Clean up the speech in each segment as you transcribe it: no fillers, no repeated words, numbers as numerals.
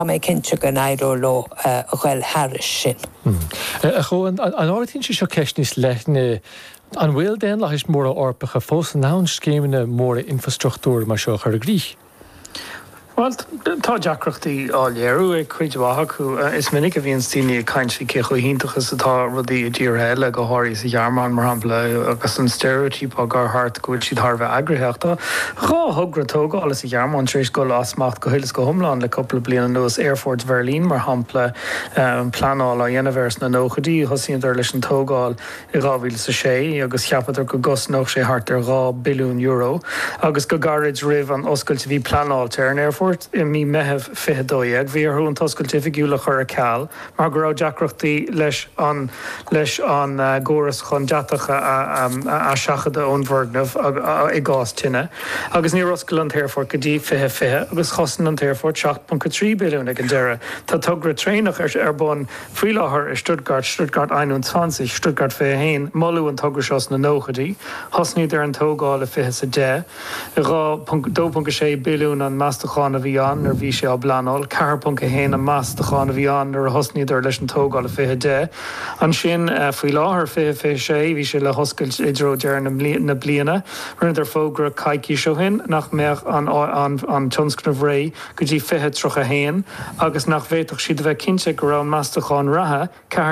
mé cinnte go éidir lo bhfuil Harris sin. Cho an áirtín se seo ceisníos leithne an bhfuil den le is mór orpacha fós an ná scéimena mór infrastruchtúr mar seo chuir grích. Well, tá deacrachtaí á léirú ag chuidmhacha acu is minic a bhíon tíine caiint fi chu híntaachas atá rudí ddír heile go háirí sa dhearmán mar hapla agus an stereotyp a gur hart gohfuil siad tharbh agraitheachta. Chá thugratóga alles sa dhearmán trééis go asmacht go thuilas go thomláin le coppla bliana nuas Air Force Berlin mar hapla planáil a dhéanamhers na nóchadí hosíon ar leis an tógáil i 2006 agus cheappadar go gosnach sé hart ar €2 billion agus go garid rih an oscailte bhí planáil ar an Air Force i mí meheh fihedóiag bhí ar hún toscailtí figiúla chur a ceall mar go raibh deacrachtaí leis an góras chun deatacha a seachada ón bhirgnamh i gás tinne agus ní oscail an Air Force go dtí fihe agus chosan an Air Force 7.3 billiún ag an deire. Tá tugra trénach ar bon fríláthir i Stuttgart 21, Stuttgart 21 molú an tugra seos na nóchadí hosníad ar an tógáil a fihe sa dé i rá 2.6 billiún an meastachán a bhí an ar bhí sé á blanol, 4.1 an meastachán a bhí an ar hosníad ar leis an tógáil a fihe dé. An sin faoi láthair fihe sé bhí sé le hoscailt idró dear na bliana rinne ar fógra caiicí seo hin nach meach an tionscnamh ré go dtí fihe trocha héin agus nach bhéadach siad bheith cinnte go raibh meastachán ratha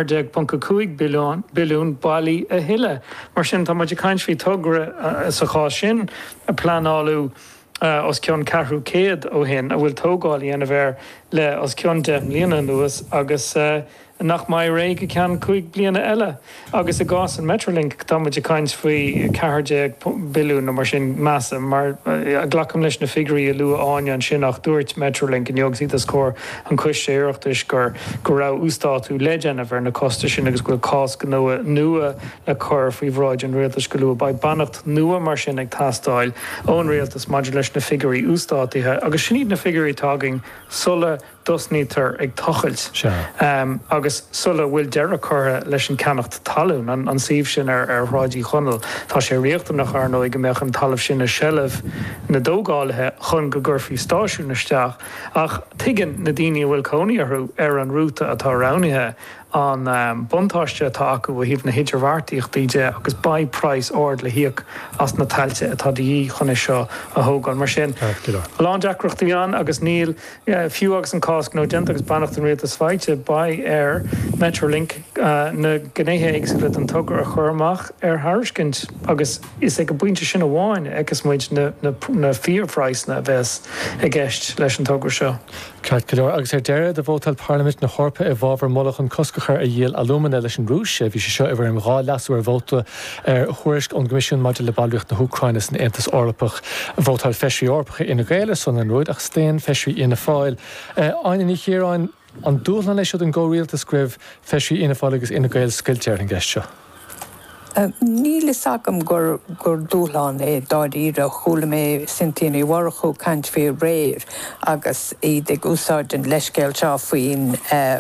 14.5 billiún bailí a hiile. Mar sin tá muidir caiint fhí tugra sa chá sin a planáú os ceann 400 ó hin a bhfuil tógáil dhéanamh le os ceann 10 bliana nuas agus nach mai ré go ceann 5 bliana eile agus a gás an Metrolink táidir caiint faoi 40 billiún na mar sin measa mar a ghlacham leis na figurí a luú áine an sin ach dúirt Metrolink in jog sítas cór an chuis séireachtais gur raibh úsáidú leidéanamh ar na costa sin agus go cás go nua le chur faoi bhráid an rialtas go luú ba bannacht nua mar sin ag tastáil ón rialtas maidir leis na figurí úsáidtithe agus sin iad na figurí táging sulla dosnítar ag tochailt agus sulla bhfuil deire chutha leis an ceannacht talún an síomh sin ar ráidí chonal tá sé riachtam nach arnó ag go meach an talamh sin na sellh na dógáilethe chun go gurfií stáisiún isteach ach tuigeann na daoine bhfuil cónaíarthú ar an rúta atá ránithe an buntáiste atá acu bh híomh na hidirhharrtaíocht ide agus by price ord le hiíoch as na tailte atá dí chuna seo a thógáil mar sin. Lán deacrachtaí an agus níl fiú agus an cás nó dent agus bannacht an réaltas fáilte by Air Metrolink na gnéthe éagsúla an tugur a churmach ar thairiscint agus is ag go buinte sin amháin agus muid na fíorphráisna bheits a gceist leis an tugur seo. Agus ar deire de bhótal Parliament na Chorpa i bhábhar molach an coscachar a dhéal alumana leis an rúis bhí sé seo ar an rá lasú ar bhóta ar chuirisc an Comisiún Maidir le Bailíocht na Húcraine san Aontas Eorpach bhótal feisií orpacha ina ghaile son an ruid ach stéan feisií ina fáil. Aine ní chéaráin an dúlan leis an ggóirialta scríbh feisií ina fáil agus ina ghail sciiltear an gceist seo. Níle sagam gur dúláán é dáíre chola mé sintíana warchu cant fé réir agus iad ag úsáid an leiscéil seo faoin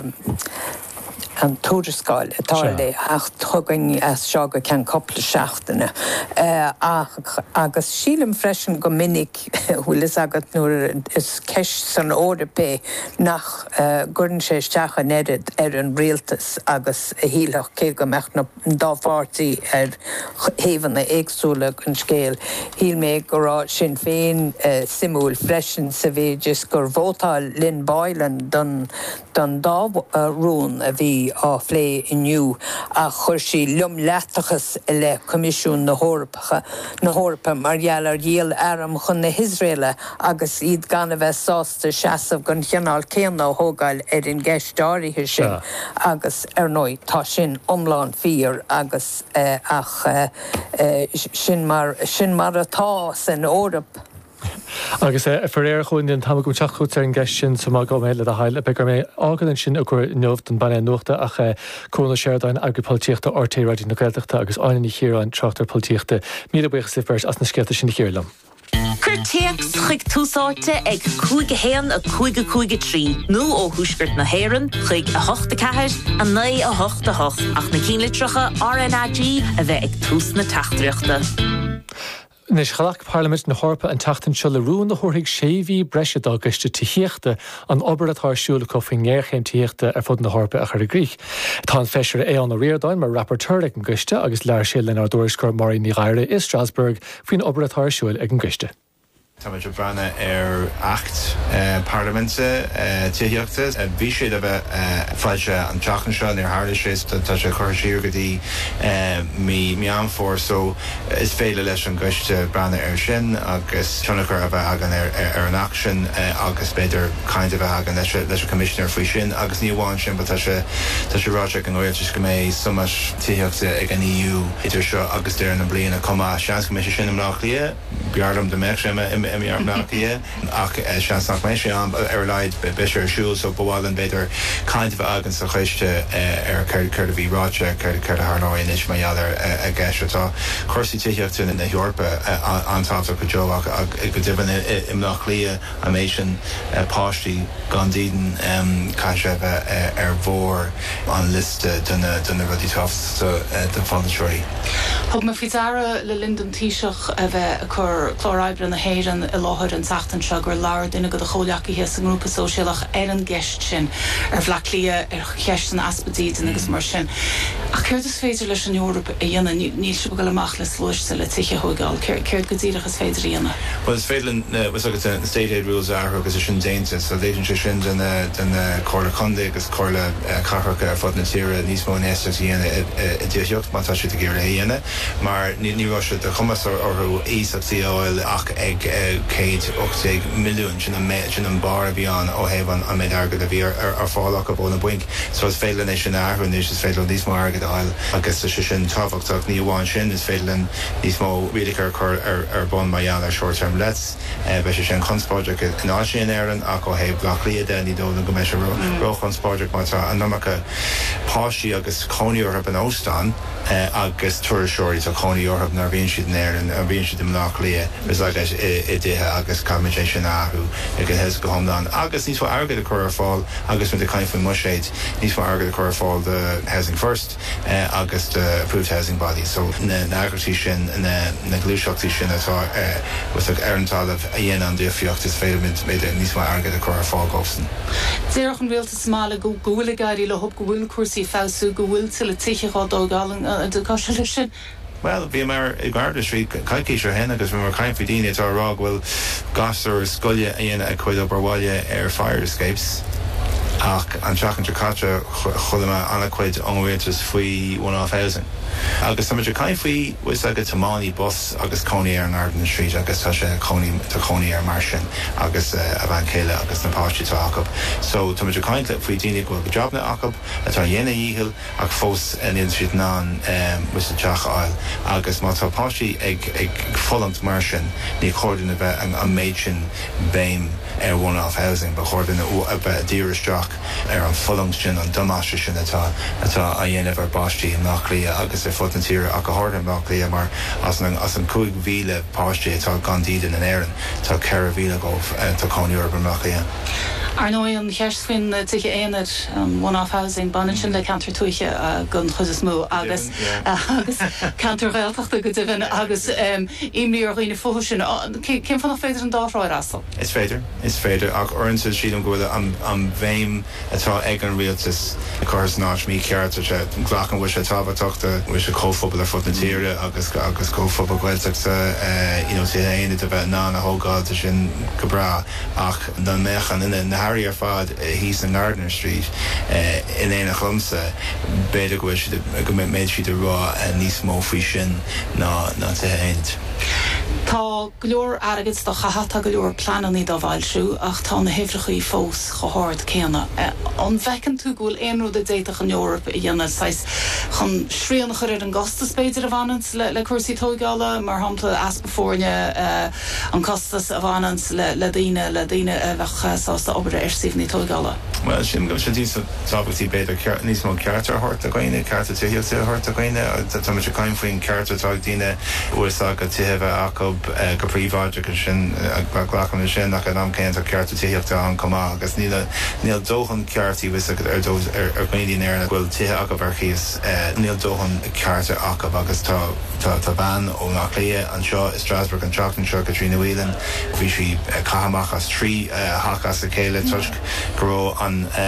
an túrascáil atá le ach thugann as seo go cean coppla seachtainna agus sílam freisin go minic bhfuil is agat nuair is ceis san ódapé nach gurn sé isteach an éad ar an rialtas agus a hílach cé go meach na dábhhartaí ar héhanna éagsúla an scéal. Híl mé go rá sin féin simúil freisin sa bhéidir gur bhótáil Lynn Boylan don rún a bhí á phlé inniu a chuir sí liom leatachas le Comisiún na Hórpa mar gheall ar díal aram chun na Hisraile agus iad gan a bheith sásta seasamh gon cheanál céanna thógáil ar an gceist áirithe sin agus ar nóid tá sin omláin fíor agus ach sin mar atá san Eorp. Agus faréir chuin den tam go teachút ar an gceist sin sa má go méile a haile be gur mé ágan sin a gur neomh an banna nuachta ach cóna séirdain agripoltíochta ortaí radí na Gaeltachta agus aine ní chéaráin trachttar poltíochta míle buich sifers as na scealta sin chéirlam. Curteacht chuig túsáte ag cúige héan a cúige trí. Nó ó thuisgurt na héireann chuig a 8 a 9 a 8 ach na cínlitrocha RNAG a bheith ag tús na teachtriachta. Nis chalach Parliament na Hórpa an tatan se le rún na thuirigh séhí breise águste tííochta an obair atásúla cofing néirchéim tííochta ar fud na Hórpa a chur Grích. Tá feisir é an réirdáin mar rapporteur ag an guiste agus leir sé le ardúriscóir marí ní ghaire is Strasbourg faoin obair atásúil ag an guiste. Táid brana acht parlamente tííochtas bhí siad a bheith fáilte an teachan seo ar hála sé tá sé chuir siar go dtí mí anfór so is féile leis an gcuiste brana sin agus tunachar a bheith agan ar an action agus beidir caiint a bheith agan leis commissioner faoi sin agus níomháin sin ba tá sé ráte an oirtis go méid sumas tííochta ag an EU idir seo agus déir an bliana comá seans commission sin am nach lia bearlam de me sem ar nachí ach seansnach mé sé an ar leid bisir siúil so bháin beidir caiint bh agan sa chuiste ar chuir a bhí ráte chuir a thnáin is maialar a gceiste tá chuirsaí tííochtta na Eorpa antáta go joach ag go duban im nach lia a mééis sin páistí gan díden caiise bheith ar bhór an liste duna rudí táfta den fáirí. Thug me fiara le Linden tíiseach a bheith chur chláráibre na héan i láthir an tatan se gur leir duine go a choleachí hé an grúpa sóisialach ar an gceist sin ar bhlaclia ar cheist an aspadíd agus mar sin. A chuir is féidir leis an Eorpa a dhéanana níl se go amach le slúiste le tuiche thugáil chuir go dtíireachas féidir dhéanana. Well is féidir was agus an state aid rules agus is sin déinte so déidir sé sin den cóla condé agus cóla carcha ar fod na tíre níos mó néiste dhéana i ddíocht má tá si a ggéir dhéana mar nírá se de chumas orthú ísachtaí áil ach ag 180 milliún sin an bar a bhíán ó héhan a méid agad a bhí ar fáach a bóna buink so is féile éis sin ahrún is féile níos má agad áil agus is sin táhachtach níomháin sin is féile níos mó riachar chur ar bon maián ar short-term lets be sé sin conspóideach in á sin éan ach ó héh blachlí de ní dóna go meis rochonspóideach mátá an nócha páistí agus cóníorthab an óstan agus tuairiseirí tá cóníorthab nar bhíonn siad éan a bhíonn siad im nach lia is leis i dtithe agus caiimiid sin áthú ag hes go homdáin agus níos agad a chur ar fáil agus mu de caiin faoin muséid níos agad a chur ar fáil de Housing First agus de Approved Housing Body so na agratí sin na glúiseachtaí sin atá was ag airntálah a dhéana an difriocht is féidir méid níos agad a chur ar fáil gobsan. Déireach an bhfuilta smála go bhfuil gaiirí le thug go bhfuil cuasaí fáú go bhfuil til le tuiche dógálan do caiise lei sin. Well, bhí mar i Garda Street caiicí se hen agus mar caiin fao daine tá rá bhfuil gasar scoile a dhéana a chuid op barháile ar fire escapes ach an teachan tracate chulama anna chuid anhhailtas faoi 1,500. Agus samid caiin faoi was agad tamáí bus agus coní ar an Arden Street agus tá sé coní ar mar sin agus a bhain céile agus na páistí tá acab. So tá muidir caiint le faoi daine go go jobna acab atá dhéana díhil ach fós in siad ná was a teach áil agus má tá páistí ag follant mar sin ní chuirdan a bheith an méid sin béim ar 1,500 ba chuirdan a bheith díiristeach ar an follant sin an domáiste sin atá a dhéanamh ar báistí nach lia agus fut an tíre a go hádan bach lí mar as an 5,000 páistí atá gandíden an éan tá 4,000 góh tá cóníor nach lí. Ar nó an cheirfuin tuiche éanaar an 1,500 banan sin le cantar tuiche gon chus mú agus cantar réalteachta go duhann agus imlíor riine fóthe sin cin fanna féidir an dáráid astal. Is féidir ach orintsa siad an gohfuil an bhéim atá ag an rialtas chus náis mí ceartta sé ghlachan bhui sé tábhaachta bhui sé cófobal ar fut na tíre agus cófobal ghuiilteachta éana a bheith ná na hógáilta sin go bra ach don méchan in na Harry ar fad hís an Gardner Street in éana chumsa beidir go méid siad a rá níos mó faoi sin ná éint. Tá glór agad do chahatá go leor planaí dá bhailsú ach tá na héfrachaí fós go háir céanna. An bhecinn tú gúil éonrú de déiteach an Eorpa i dhéanana sais chun sríanna chuir an gastas beidir a bhanans le cuasaí tógála mar hampla aspafórne an costas a bhanans le daine bheith sásta obair ar síomhnaí tógála. Well, sin go sé tábhatí beidir níos mó ceartar hort a goine carta tuíochtta hort a goine tá se caiim faoin ceartartá daine uairtá go tuheh acob go príomháide go sin ghlacham sin nach am céint a cearta tuíochtta an comá agus níl dóchan ceartí vis ar gaiíon air bhfuil tuthe acob ar chios níl dóchan cearta acob agus tá ban ó nach lia an seo is Strasbourg an Teachtain seo go trína bhílan bhí si cahamach as trí hachas a céile tuisc goró an